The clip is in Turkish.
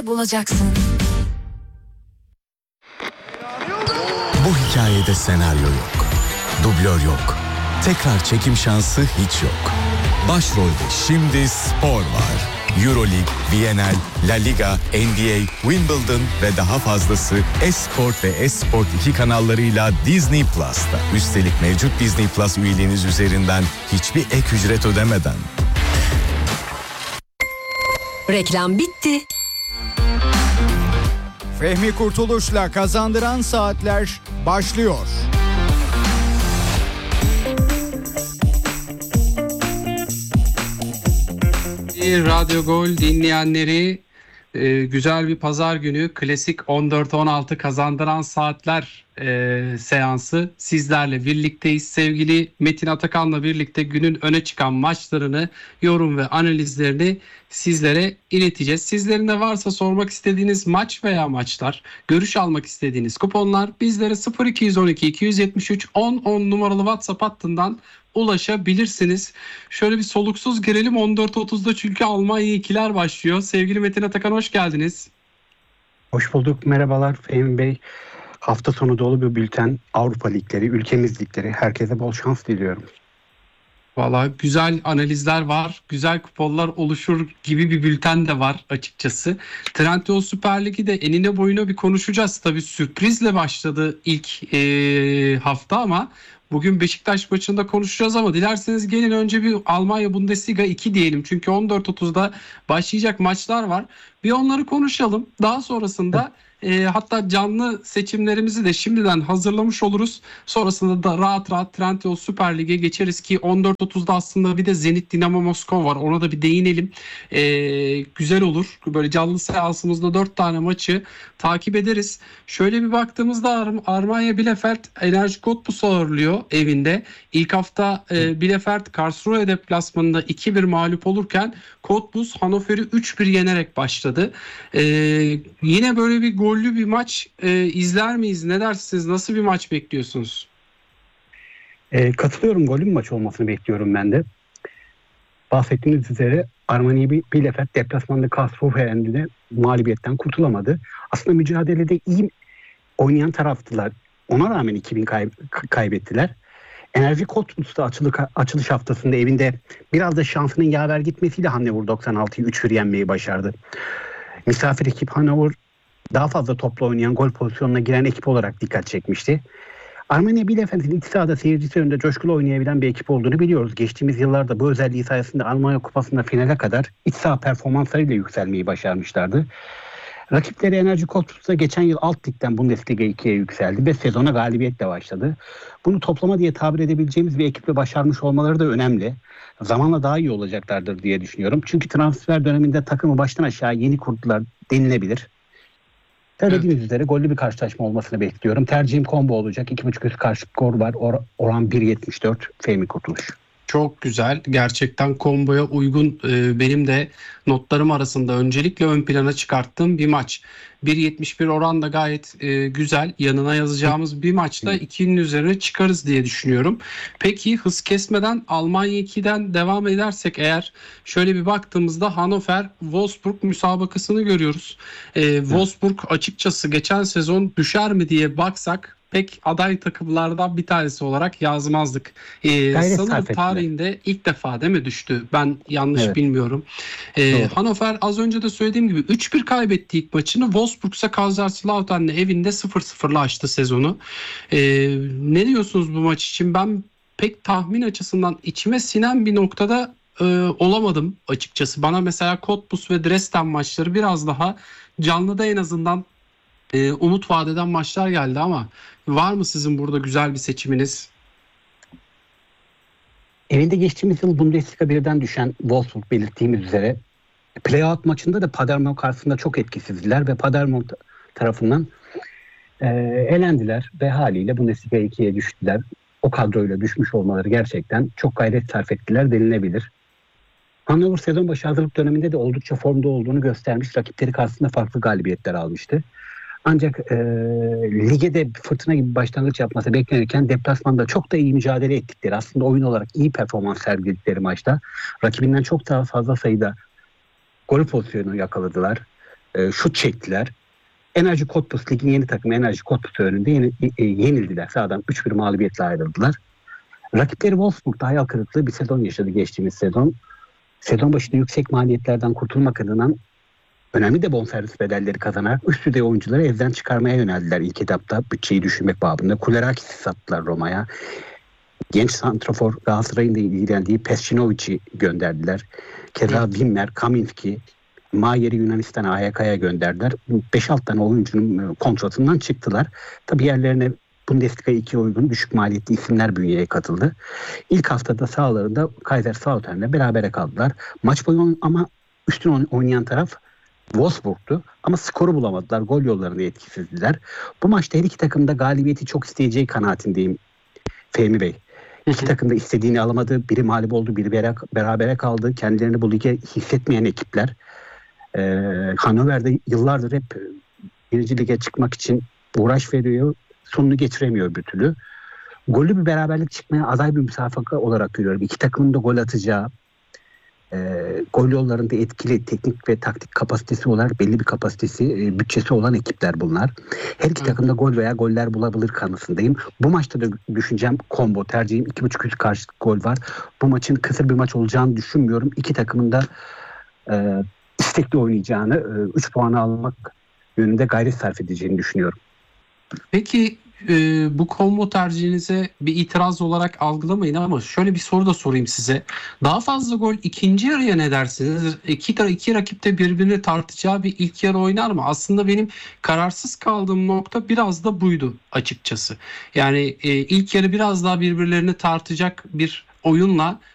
bulacaksın. Bu hikayede senaryo yok, dublör yok, tekrar çekim şansı hiç yok. Başrolde şimdi spor var. Euroleague, Viyanel, La Liga, NBA, Wimbledon ve daha fazlası Esport ve Esport 2 kanallarıyla Disney Plus'ta. Üstelik mevcut Disney Plus üyeliğiniz üzerinden hiçbir ek ücret ödemeden. Reklam bitti. Fehmi Kurtuluş'la Kazandıran Saatler başlıyor. Radyo Gol dinleyenleri, güzel bir pazar günü klasik 14-16 Kazandıran Saatler seansı sizlerle birlikteyiz. Sevgili Metin Atakan'la birlikte günün öne çıkan maçlarını, yorum ve analizlerini sizlere ileteceğiz. Sizlerin de varsa sormak istediğiniz maç veya maçlar, görüş almak istediğiniz kuponlar bizlere 0212 273 10 numaralı WhatsApp hattından ulaşabilirsiniz. Şöyle bir soluksuz girelim 14.30'da çünkü Almanya 2'ler başlıyor. Sevgili Metin Atakan, hoş geldiniz. Hoş bulduk. Merhabalar Fehmi Bey. Hafta sonu dolu bir bülten. Avrupa ligleri, ülkemiz ligleri. Herkese bol şans diliyorum. Valla güzel analizler var. Güzel kuponlar oluşur gibi bir bülten de var açıkçası. Trendyol Süper Ligi de enine boyuna bir konuşacağız. Tabii sürprizle başladı ilk hafta ama bugün Beşiktaş maçında konuşacağız ama dilerseniz gelin önce bir Almanya Bundesliga 2 diyelim. Çünkü 14.30'da başlayacak maçlar var. Bir onları konuşalım. Daha sonrasında hatta canlı seçimlerimizi de şimdiden hazırlamış oluruz. Sonrasında da rahat rahat Trendyol Süper Lig'e geçeriz ki 14.30'da aslında bir de Zenit Dinamo Moskova var. Ona da bir değinelim. Güzel olur. Böyle canlı seansımızda 4 tane maçı takip ederiz. Şöyle bir baktığımızda Armanya Bielefeld Enerji Cottbus'u ağırlıyor evinde. İlk hafta Bielefeld Karlsruhe deplasmanında 2-1 mağlup olurken Cottbus Hannover'i 3-1 yenerek başladı. Yine böyle bir gollü bir maç izler miyiz? Ne dersiniz? Nasıl bir maç bekliyorsunuz? Katılıyorum. Gollü bir maç olmasını bekliyorum ben de. Bahsettiğiniz üzere Armanya Bielefeld deplasmanda Karlsruhe'de mağlubiyetten kurtulamadı. Aslında mücadelede iyi oynayan taraftılar. Ona rağmen 2000 kaybettiler. Enerji Cottbus'ta açılış haftasında evinde biraz da şansının yaver gitmesiyle Hannover 96'yı 3-1 yenmeyi başardı. Misafir ekip Hannover daha fazla topla oynayan, gol pozisyonuna giren ekip olarak dikkat çekmişti. Armanya Bielefeld'in iç sahada seyircisi önünde coşkulu oynayabilen bir ekip olduğunu biliyoruz. Geçtiğimiz yıllarda bu özelliği sayesinde Almanya Kupası'nda finale kadar iç saha performanslarıyla yükselmeyi başarmışlardı. Rakipleri Enerji Cottbus'ta geçen yıl alt ligden Bundesliga 2'ye yükseldi ve sezona galibiyetle başladı. Bunu toplama diye tabir edebileceğimiz bir ekiple başarmış olmaları da önemli. Zamanla daha iyi olacaklardır diye düşünüyorum. Çünkü transfer döneminde takımı baştan aşağı yeni kurdular denilebilir. Söylediğiniz üzere gollü bir karşılaşma olmasını bekliyorum. Tercihim combo olacak. 2.5 üst karşı skor var. Oran 1.74. Fehmi Kurtuluş. Çok güzel. Gerçekten komboya uygun, benim de notlarım arasında öncelikle ön plana çıkarttığım bir maç. 1.71 oran da gayet güzel. Yanına yazacağımız bir maçta 2'nin üzerine çıkarız diye düşünüyorum. Peki hız kesmeden Almanya 2'den devam edersek eğer şöyle bir baktığımızda Hannover-Wolfsburg müsabakasını görüyoruz. Wolfsburg açıkçası geçen sezon düşer mi diye baksak pek aday takımlardan bir tanesi olarak yazmazdık. Sanırım tarihinde ilk defa değil mi düştü? Ben yanlış bilmiyorum. Hannover az önce de söylediğim gibi 3-1 kaybetti ilk maçını. Wolfsburg ise Kaiserslautern'le evinde 0-0'la açtı sezonu. Ne diyorsunuz bu maç için? Ben pek tahmin açısından içime sinen bir noktada olamadım açıkçası. Bana mesela Cottbus ve Dresden maçları biraz daha canlıda en azından umut vaat eden maçlar geldi ama var mı sizin burada güzel bir seçiminiz? Evinde geçtiğimiz yıl Bundesliga 1'den düşen Wolfsburg belirttiğimiz üzere playout maçında da Paderborn karşısında çok etkisizdiler ve Paderborn tarafından elendiler ve haliyle Bundesliga 2'ye düştüler. O kadroyla düşmüş olmaları gerçekten çok gayret sarf ettiler denilebilir. Hannover sezon başı hazırlık döneminde de oldukça formda olduğunu göstermiş. Rakipleri karşısında farklı galibiyetler almıştı. Ancak lige de fırtına gibi başlangıç yapması beklenirken deplasmanda çok da iyi mücadele ettikleri, aslında oyun olarak iyi performans sergiledikleri maçta rakibinden çok daha fazla sayıda gol pozisyonu yakaladılar. şut çektiler. Enerji Cottbus ligin yeni takımı Enerji Cottbus önünde yenildiler. Sahadan 3-1 mağlubiyetle ayrıldılar. Rakipleri Wolfsburg'da hayal kırıklığı bir sezon yaşadı geçtiğimiz sezon. Sezon başında yüksek maliyetlerden kurtulmak adına önemli de bonservis bedelleri kazanarak üst düzey oyuncuları evden çıkarmaya yöneldiler ilk etapta bütçeyi düşünmek babında. Kulerakis'i sattılar Roma'ya. Genç santrafor Galatasaray'ın da ilgilendiği Pescinovic'i gönderdiler. Keza Wimmer, Kaminski, Mayer'i Yunanistan'a AYK'ya gönderdiler. 5-6 tane oyuncunun kontratından çıktılar. Tabii yerlerine Bundesliga'ya 2 uygun düşük maliyetli isimler bünyeye katıldı. İlk haftada sahalarında Kaiserslautern'le berabere kaldılar. Maç boyu ama üstün oynayan taraf Wolfsburg'tu ama skoru bulamadılar. Gol yollarında etkisizdiler. Bu maçta her iki takım da galibiyeti çok isteyeceği kanaatindeyim Fehmi Bey. İki takım da istediğini alamadı. Biri mağlup oldu, biri berabere kaldı. Kendilerini bu lige hissetmeyen ekipler. Hannover'de yıllardır hep 1. lige çıkmak için uğraş veriyor. Sonunu getiremiyor bir türlü. Gollü bir beraberlik çıkmaya aday bir müsabaka olarak görüyorum. İki takımın da gol atacağı, gol yollarında etkili teknik ve taktik kapasitesi olarak belli bir kapasitesi, bütçesi olan ekipler bunlar. Her iki takım da gol veya goller bulabilir kanısındayım. Bu maçta da düşüncem combo, tercihim 2.5 üst karşılık gol var. Bu maçın kısır bir maç olacağını düşünmüyorum. İki takımın da istekli oynayacağını, 3 puanı almak yönünde gayret sarf edeceğini düşünüyorum. Peki bu combo tercihinize bir itiraz olarak algılamayın ama şöyle bir soru da sorayım size. Daha fazla gol ikinci yarıya ne dersiniz? İki rakip de birbirini tartacağı bir ilk yarı oynar mı? Aslında benim kararsız kaldığım nokta biraz da buydu açıkçası. Yani ilk yarı biraz daha birbirlerini tartacak bir oyunla